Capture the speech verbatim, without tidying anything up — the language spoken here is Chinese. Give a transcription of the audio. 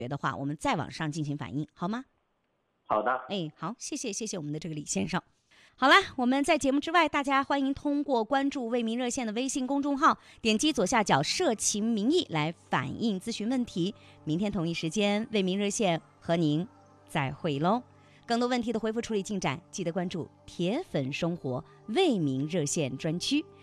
的话，我们再往上进行反映，好吗？ 好的。 哎，好，谢谢谢谢我们的这个李先生。好了，我们在节目之外，大家欢迎通过关注为民热线的微信公众号，点击左下角社情民意来反映咨询问题。明天同一时间，为民热线和您再会喽。更多问题的回复处理进展，记得关注铁粉生活为民热线专区。